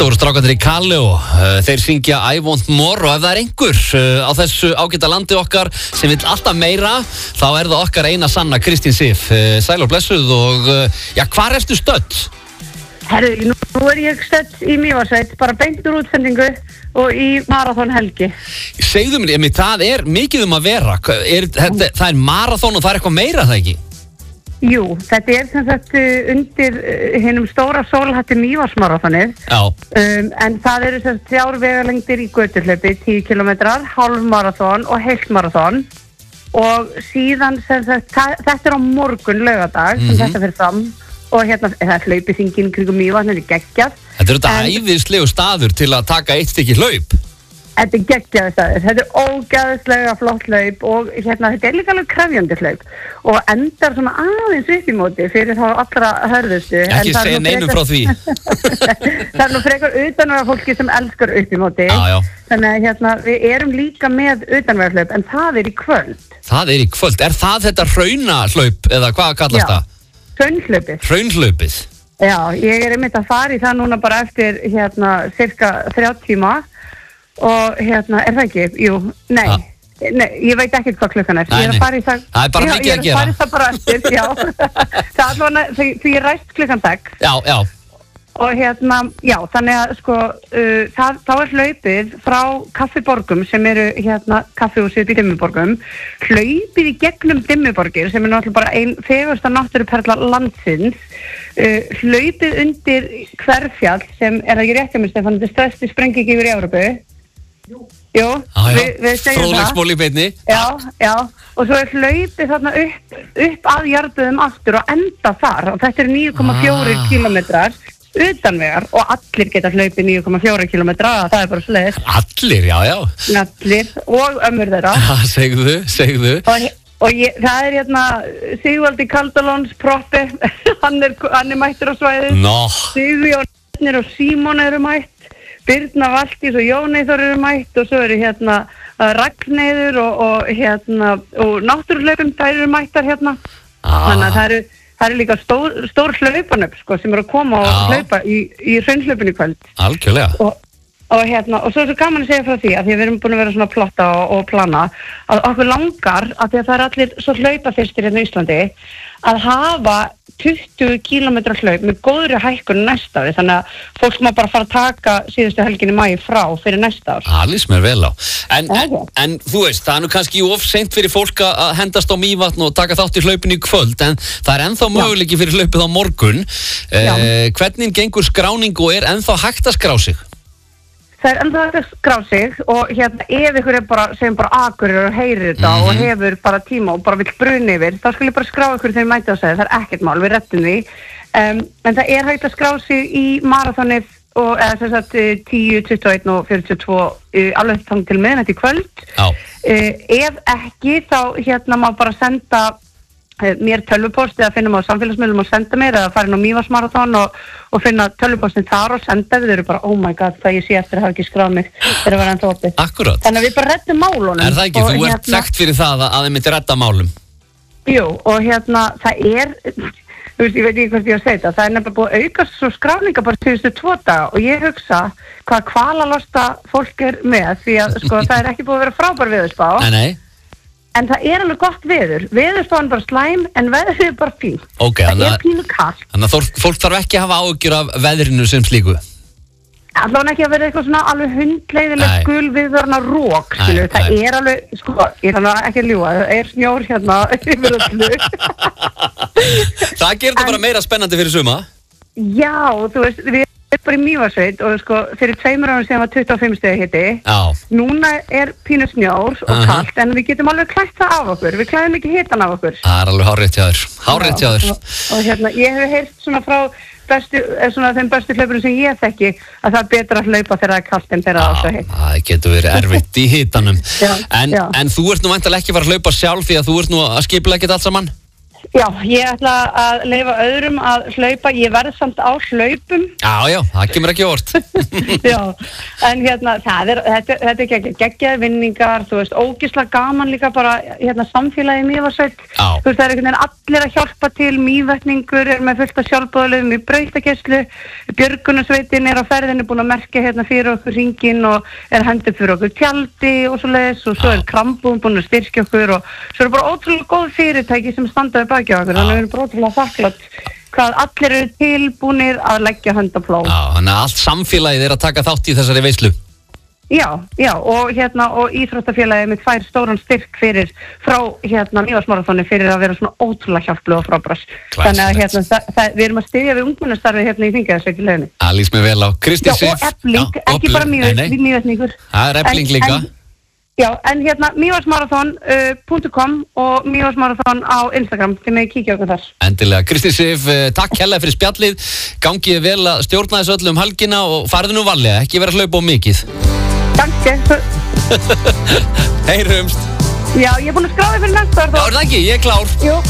Þetta voru strákarnir í Kaleo, þeir syngja I Want More og ef það einhver á þessu ágæta landi okkar sem vill alltaf meira, þá það okkar eina sanna Kristín Sif. Sæl og blessuð og hvar ertu stödd? Herru, nú ég stödd í Mývatnssveit, bara beint úr útsendingu og í marathon helgi. Segðu mér, það mikið að vera, það marathon og það eitthvað meira það ekki? Jú, þetta sem sagt undir hinum stóra sólhatti Mývatnsmarathonið. En það eru sem sagt 3 vegalengdir í götuhlaupi, 10 kilometrar, hálfmarathon og heilt-marathon. Og síðan sem sagt, þetta á morgun laugardag sem þetta fyrir fram. Og hérna, það hlaupið kringum Mývatn, geggjað. Þetta þetta æðislegu staður til að taka eitt stykki hlaup. Þetta geggjaður staður, þetta ógeðslega flott hlaup og hérna, þetta líka alveg krefjandi hlaup og endar svona aðeins upp í móti fyrir þá allra hörðustu. Ekki segja neinum frá því. Það nú frekar utanverða fólki sem elskar upp í móti. Þannig að hérna, við erum líka með utanverða hlaup en það í kvöld. Það í kvöld, það þetta hraunhlaup eða hvað kallast það? Hraunhlaupið. Hraunhlaupið. Já, ég einmitt að fara í það núna bara eftir hérna cirka 3 tíma. Og hérna, það ekki? Jú, nei, ég veit ekki hvað klukkan er. Ég fara í það. Það bara mikið að gera. Ég fara í það bara eftir, já. Það alveg, því ég ræst klukkan 6. Já. Og hérna, já, þannig að sko, þá hlaupið frá Kaffiborgum sem eru hérna kaffihúsið í Dimmuborgum. Hlaupið í gegnum Dimmuborgir sem náttúrulega bara ein fegursta náttúruperla landsins. Hlaupið undir Hverfjall sem ekki rétt hjá mér, Stefán, þetta stærsti sprenging yfir í Evrópu. Jú, við segjum það. Fróðleiksmól í beinni. Já, og svo hlaupið þarna upp að jarðböðum aftur og enda þar og þetta eru 9,4 kilometrar utanvegar og allir geta hlaupið 9,4 kilometra, það bara slegist. Allir, já. Allir og ömmur þeirra. Segðu. Og það hérna Sigvaldi Kaldalóns proppi, hann er mættur á svæðið. Sigurjón og Símon eru mætt. Birna Valdís og Jón Eyþór eru mætt og svo eru hérna Ragnheiður og náttúruhlaupum, þær eru mættar hérna. Þannig að það eru líka stór hlaupanöfn sko, sem eru að koma og hlaupa í hraunhlaupinu í kvöld. Algjörlega. Og svo gaman að segja frá því að því við erum búin að vera svona að plotta og plana að okkur langar að því að það er allir svo hlaupafyrstir hérna í Íslandi að hafa 20 kilometra hlaup með góðri hækkun næsta ári, þannig að fólk má bara fara að taka síðustu helginni maí frá fyrir næsta ár. Það lýst mér vel á. En þú veist, það nú kannski of seint fyrir fólk að hendast á Mývatn og taka þátt í hlaupinu í kvöld, en það ennþá möguleiki fyrir hlaupið á morgun. Hvernig gengur skráning og ennþá hægt að skrá sig? Það ennþá hægt að skrá sig og hérna ef ykkur segjum bara Akureyrar og heyrir þetta og hefur bara tíma og bara vill bruna yfir, þá skal ég bara skrá ykkur þegar ég mæti á segja, það ekkert mál, við rettum því. En það hægt að skrá sig í marathonið og eða sem sagt 10, 21 og 42 alveg þannig til miðnætti í kvöld. Ef ekki þá hérna má bara senda mér tölvupost eða finna mig á samfélagsmiðlum og senda mér eða fara inn á Mývatnsmarathon og finna tölvupostin þar og senda við eru bara oh my god það ég sé eftir að hafa ekki skráð mig þegar að vera ennþá opið. Akkurat. Þannig að við bara reddum málunum. Er það ekki? Þú ert þekkt fyrir það að þið myndir redda málum. Jú og hérna það þú veist ég veit ekki hvort ég að segja þetta, það er nefnilega búið að aukast svo skráninga bara síðustu 2 daga og ég hugsa hvað kvalalosta fólk er með því að sko það er ekki búið að vera frábær veðurspá. Nei. En það er alveg gott veður. Veðurspáin bara slæm, en veður er bara fín. Það er pínu kalt. Þannig að fólk þarf ekki að hafa áhyggjur af veðrinu sem slíku? Allavega ekki að vera eitthvað svona alveg hundleiðilegt gulviðvörna rók, skilu. Það er alveg, sko, ég þannig ekki að ljúga, það er snjór hérna yfir öllu. Það gerir þetta bara meira spennandi fyrir suma? Já, þú veist, við erum bara í Mývatnssveit og sko, fyrir 2 árum síðan var 25 stiga hiti. Núna er pínu snjór og kalt, en við getum alveg klætt það af okkur. Við klæðum ekki hitan af okkur. Það er alveg hárrétt hjá þér. Og hérna, ég hef heyrt svona frá þeim bestu hlaupurum sem ég þekki að það er betra að hlaupa þegar það er kalt en þegar það er svo heitt. Það getur verið erfitt í hitanum. En þú ert nú væntanlega ekki að fara að hlaupa sjálf því að þú ert nú að skipuleggja þetta allt saman? Já, ég ætla að leyfa öðrum að hlaupa, ég verð samt á hlaupum. Já, það kemur ekki óvart. Já, en þetta er geggjaðar vinningar, þú veist, ógeðslega gaman líka bara, samfélagið Mývatnssveit. Þú veist, það er einhvern veginn allir að hjálpa til, Mývetningur er með fullt af sjálfboðaliðum í brautargæslu, Björgunarsveitin er á ferðinu búin að merkja fyrir okkur hringinn og er hendur fyrir okkur tjaldi og svoleiðis og svo er Krambúðin búin að styrkja okkur og svo er bara ótrúlega góð fyrirtæki sem standaði baki á okkur, þannig að við erum bara ótrúlega þakklátt hvað allir eru tilbúnir að leggja hönd á plóg. Þannig að allt samfélagið er að taka þátt í þessari veislu. Já, og íþróttafélagið með 2 stóran styrk frá Mývatnsmaraþoni fyrir að vera svona ótrúlega hjálpleg og frábærs. Þannig að við erum að styðja við ungmennastarfið í Þingeyjarsveit í Laugum. Það lýst mér vel á. Kristín Sif. Já, og Efling, ekki bara Mývatningur. Það er Efling líka. Já, en mývatnsmarathon.com og Mývatnsmarathon á Instagram til mig kíkja okkur þar. Endilega. Kristín Sif, takk hérlega fyrir spjallið. Gangið vel að stjórna þessu öllu helgina og farðu nú varlega, ekki vera að hlaupa of mikið. Takk. Heyrumst. Já, ég er búin að skráða fyrir næsta ár. Já, er það ekki? Ég er klár. Jú.